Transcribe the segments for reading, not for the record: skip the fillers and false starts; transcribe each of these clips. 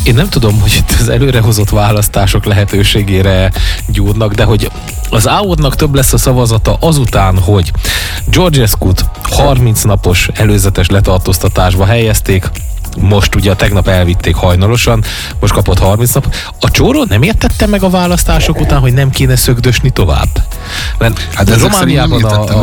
Én nem tudom, hogy itt az előrehozott választások lehetőségére gyúrnak, de hogy az AUR-nak több lesz a szavazata azután, hogy Georgescut 30 napos előzetes letartóztatásba helyezték, most ugye tegnap elvitték hajnalosan, most kapott 30 nap. A csóró nem értette meg a választások után, hogy nem kéne szögdösni tovább? Mert hát de Romániában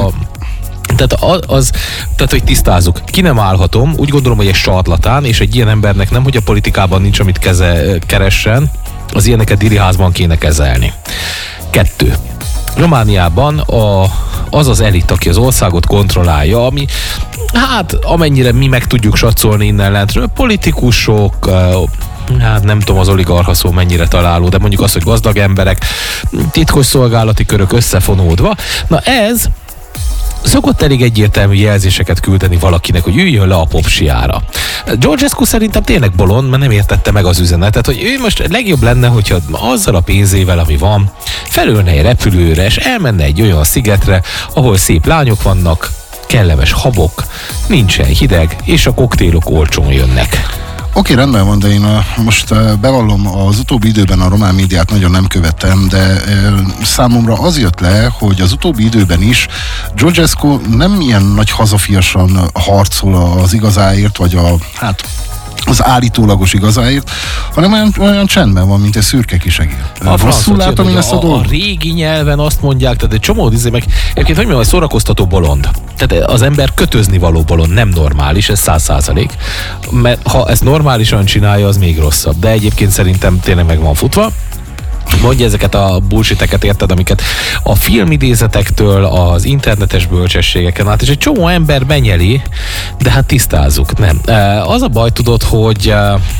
tehát, hogy tisztázzuk, ki nem állhatom, úgy gondolom, hogy egy sarlatán, és egy ilyen embernek nem, hogy a politikában nincs, amit keressen, az ilyeneket diriházban kéne kezelni. 2. Romániában az az elit, aki az országot kontrollálja, ami hát amennyire mi meg tudjuk satszolni innen lentről, politikusok, hát nem tudom az oligarcha szó mennyire találó, de mondjuk az, hogy gazdag emberek, titkos szolgálati körök összefonódva, na ez szokott elég egyértelmű jelzéseket küldeni valakinek, hogy üljön le a popsiára. Georgescu szerintem tényleg bolond, mert nem értette meg az üzenetet, hogy ő most legjobb lenne, hogyha azzal a pénzével, ami van, felülne egy repülőre, és elmenne egy olyan szigetre, ahol szép lányok vannak, kellemes habok, nincsen hideg, és a koktélok olcsón jönnek. Oké, rendben van, de én most bevallom, az utóbbi időben a román médiát nagyon nem követtem, de számomra az jött le, hogy az utóbbi időben is Georgescu nem ilyen nagy hazafiasan harcol az igazáért, vagy az állítólagos igazáért, hanem olyan csendben van, mint egy szürke kisegér. Rosszul látom én ezt a dolgot? A régi nyelven azt mondják, tehát egy csomó meg egyébként, hogy mondjam, szórakoztató bolond. Tehát az ember kötözni való bolond, nem normális, ez 100%. Mert ha ezt normálisan csinálja, az még rosszabb. De egyébként szerintem tényleg meg van futva. Mondja ezeket a bullshiteket, érted, amiket a filmidézetektől, az internetes bölcsességeken át, és egy csomó ember benyeli, de hát tisztázzuk, nem. Az a baj, tudod, hogy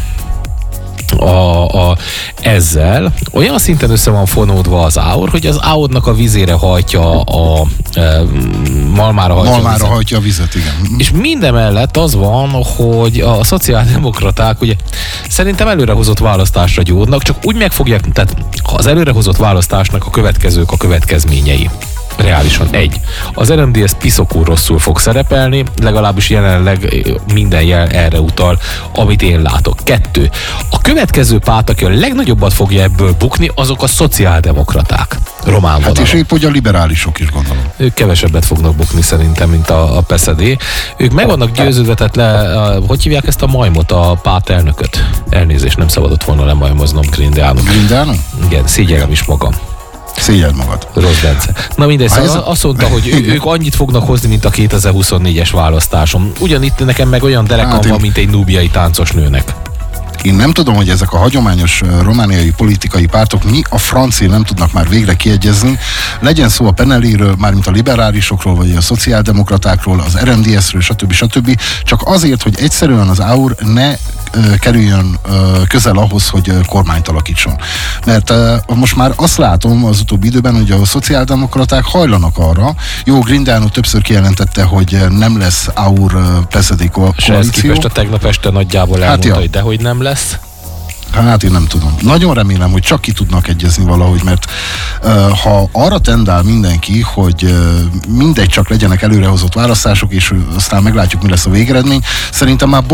ezzel olyan szinten össze van fonódva az AUR, hogy az AUR-nak a vizére hajtja malmára hajtja a vizet, igen. És mindemellett az van, hogy a szociáldemokraták ugye szerintem előrehozott választásra gyúrnak, csak úgy megfogják, tehát az előrehozott választásnak a következők a következményei. Reálisan. 1. Az RMDSZ piszokul rosszul fog szerepelni, legalábbis jelenleg minden jel erre utal, amit én látok. 2. A következő párt, aki a legnagyobbat fogja ebből bukni, azok a szociáldemokraták. Román vonalon. Hát és épp, hogy a liberálisok is, gondolom. Ők kevesebbet fognak bukni szerintem, mint a PSD. Ők meg vannak győződve, tehát hogy hívják ezt a majmot, a pártelnököt? Elnézést, nem szabadott volna lemajmoznom, Grindeanu. Grindeanu? Igen, szégyellem is magam. Szégyeld magad. Rossz Bence. Na mindegy, szóval azt mondta, hogy ők annyit fognak hozni, mint a 2024-es választáson. Ugyanitt nekem meg olyan derekam van, mint egy núbiai táncos nőnek. Én nem tudom, hogy ezek a hagyományos romániai politikai pártok mi a francia nem tudnak már végre kiegyezni. Legyen szó a Penelliről, mármint a liberálisokról, vagy a szociáldemokratákról, az RMDSZ-ről, stb. Csak azért, hogy egyszerűen az AUR ne kerüljön közel ahhoz, hogy kormányt alakítson. Mert most már azt látom az utóbbi időben, hogy a szociáldemokraták hajlanak arra. Jó, Grindeanu többször kijelentette, hogy nem lesz AUR-PSD koalíció. Ehhez képest a tegnap este nagyjából elmondta, hogy dehogy nem lesz. Hát én nem tudom. Nagyon remélem, hogy csak ki tudnak egyezni valahogy, mert ha arra tendál mindenki, hogy mindegy, csak legyenek előrehozott választások, és aztán meglátjuk, mi lesz a végeredmény, szerintem már